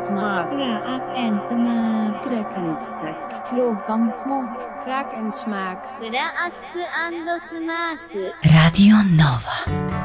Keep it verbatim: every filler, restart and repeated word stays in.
smak. Kraak en smaak. Krakensek. Krogangsmak. Krak en smaak. Kraak and smaak. Radio Nova.